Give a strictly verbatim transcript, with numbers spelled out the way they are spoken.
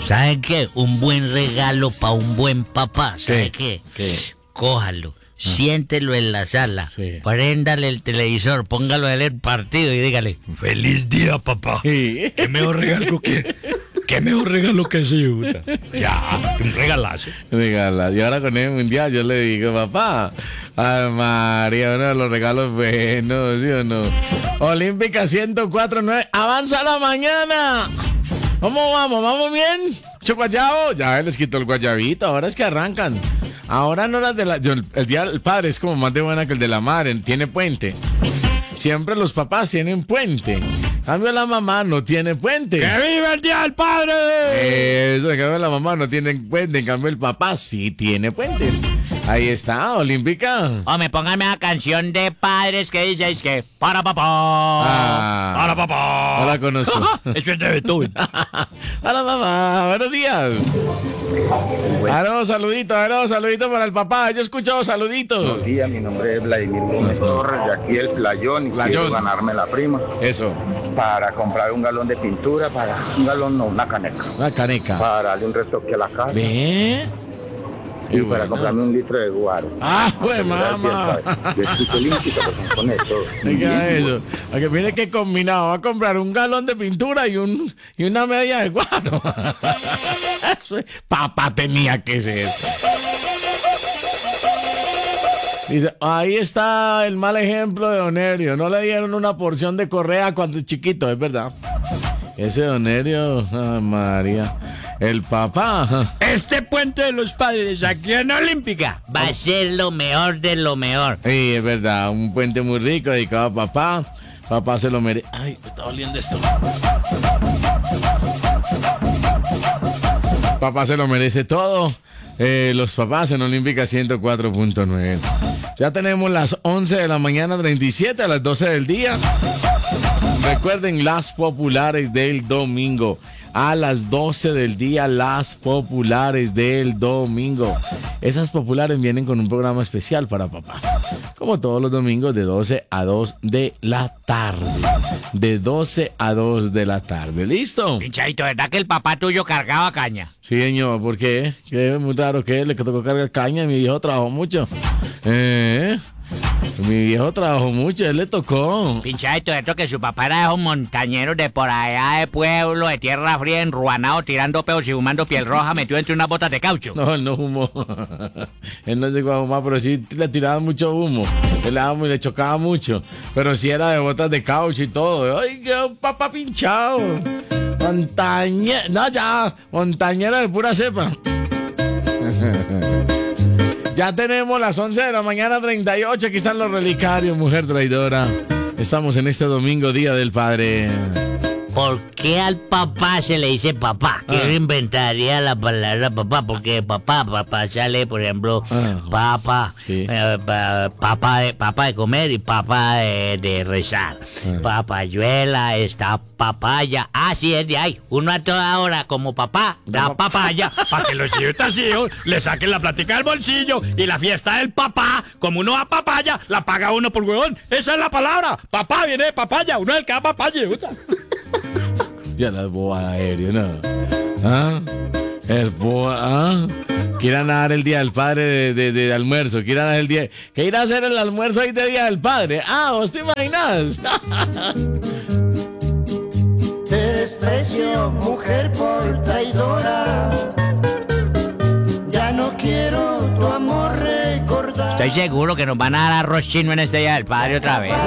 ¿Sabe qué? Un buen regalo para un buen papá. ¿Sabe ¿Qué? qué? ¿Qué? Cójalo, siéntelo en la sala, Sí. préndale el televisor, póngalo a leer partido y dígale, feliz día, papá. Sí. ¿Qué mejor regalo que, qué mejor regalo que ese, puta? Ya, un regalazo. Regala. Y ahora con el mundial yo le digo, papá, ay María, uno de los regalos buenos, ¿sí o no? Olímpica ciento cuatro punto nueve, avanza la mañana. ¿Cómo vamos? ¿Vamos bien? ¿Mucho guayabo? Ya les quitó el guayabito, ahora es que arrancan. Ahora no las de la... yo, el, el día del padre es como más de buena que el de la madre, tiene puente. Siempre los papás tienen puente. En cambio la mamá no tiene puente. ¡Que viva el día del padre! Eso, en cambio la mamá no tiene puente, en cambio el papá sí tiene puente. Ahí está, Olímpica. Hombre, póngame la canción de padres que dice, es que, para papá, Ah, para papá. no la conozco. Eso es de Beethoven. Hola mamá, buenos días. Aló, saludito, aló, saludito para el papá. Yo he escuchado saluditos. Buenos días, mi nombre es Vladimir Gómez Torres, de aquí el Playón, y Playón. quiero ganarme la prima Eso, para comprar un galón de pintura, para un galón no, una caneca, una caneca. para darle un retoque a la casa ¿Ve? y Qué para bueno. comprarme un litro de guaro. Ah, pues mamá. Yo escucho olímpica, porque con esto. Oiga eso. Porque mire que combinado. Va a comprar un galón de pintura y un y una media de guaro. Papá tenía que ser. Dice, ahí está el mal ejemplo de Onerio. No le dieron una porción de correa cuando chiquito, es verdad. Ese Onerio, ay María. El papá. Este puente de los padres aquí en Olímpica va a ser lo mejor de lo mejor. Sí, es verdad. Un puente muy rico dedicado a papá. Papá se lo merece. Ay, me está doliendo esto. Papá se lo merece todo. Eh, los papás en Olímpica ciento cuatro punto nueve. Ya tenemos las once de la mañana, treinta y siete, a las doce del día. Recuerden las populares del domingo. A las doce del día, las populares del domingo. Esas populares vienen con un programa especial para papá. Como todos los domingos, de doce a dos de la tarde. De doce a dos de la tarde. ¿Listo? Pinchadito, ¿verdad que el papá tuyo cargaba caña? Sí, señor. ¿Por qué? Que es muy raro que le tocó cargar caña. Mi viejo trabajó mucho. ¿Eh? Mi viejo trabajó mucho, él le tocó. Pinchadito, esto que su papá era de un montañero de por allá de pueblo, de tierra fría, enruanado, tirando peos y fumando piel roja, metido entre unas botas de caucho. No, él no fumó. Él no llegó a fumar, pero sí le tiraba mucho humo. Él le, daba, le chocaba mucho. Pero sí era de botas de caucho y todo. Ay, qué papá pinchado. Montañero. No, ya. Montañero de pura cepa. Ya tenemos las once de la mañana, treinta y ocho. Aquí están los relicarios, mujer traidora. Estamos en este domingo, Día del Padre. ¿Por qué al papá se le dice papá? Ah. Yo inventaría la palabra papá, porque papá, papá sale, por ejemplo, Ah. papá, Sí. eh, pa- papá, de, papá de comer y papá de, de rezar. Ah. Papayuela, está papaya. Ah, sí, es de ahí. Uno a toda hora, como papá, da Da papaya, para que los hijos hijos le saquen la plática del bolsillo y la fiesta del papá, como uno da papaya, la paga uno por huevón. Esa es la palabra. Papá viene de papaya, uno es el que da papaya. puta. Ya las boas aéreo, ¿no? ¿Ah? El boa, ¿ah? Quieran dar el Día del Padre de, de, de almuerzo. Quieran dar el día... ¿Qué irá a hacer el almuerzo ahí de Día del Padre? Ah, ¿vos te imaginas? Te desprecio, mujer por traidora. Ya no quiero tu amor recordar. Estoy seguro que nos van a dar arroz chino en este Día del Padre otra vez.